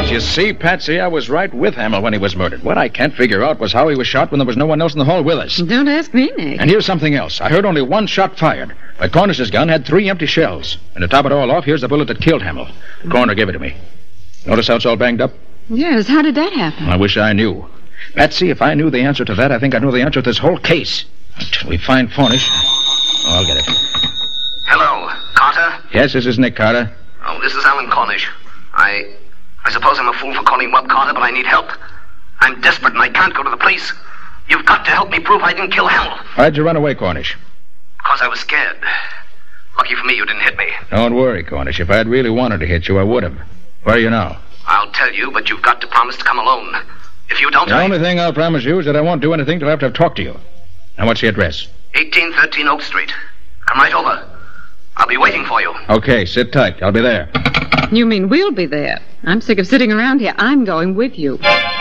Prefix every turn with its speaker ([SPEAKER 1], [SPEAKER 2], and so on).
[SPEAKER 1] But you see, Patsy, I was right with Hamill when he was murdered. What I can't figure out was how he was shot when there was no one else in the hall with us.
[SPEAKER 2] Don't ask me, Nick.
[SPEAKER 1] And here's something else. I heard only one shot fired. But Cornish's gun had 3 empty shells. And to top it all off, here's the bullet that killed Hamill. The coroner gave it to me. Notice how it's all banged up?
[SPEAKER 2] Yes, how did that happen?
[SPEAKER 1] I wish I knew. Patsy, if I knew the answer to that, I think I knew the answer to this whole case. Until we find Cornish. Oh, I'll get it.
[SPEAKER 3] Hello, Carter?
[SPEAKER 1] Yes, this is Nick Carter.
[SPEAKER 3] Oh, this is Alan Cornish. I suppose I'm a fool for calling Webb Carter, but I need help. I'm desperate and I can't go to the police. You've got to help me prove I didn't kill Hamill.
[SPEAKER 1] Why'd you run away, Cornish?
[SPEAKER 3] Because I was scared. Lucky for me you didn't hit me.
[SPEAKER 1] Don't worry, Cornish. If I'd really wanted to hit you, I would have. Where are you now?
[SPEAKER 3] I'll tell you, but you've got to promise to come alone. If you don't...
[SPEAKER 1] The only thing I'll promise you is that I won't do anything till after I've talked to you. Now, what's the address?
[SPEAKER 3] 1813 Oak Street. Come right over. I'll be waiting for you.
[SPEAKER 1] Okay, sit tight. I'll be there.
[SPEAKER 2] You mean we'll be there? I'm sick of sitting around here. I'm going with you.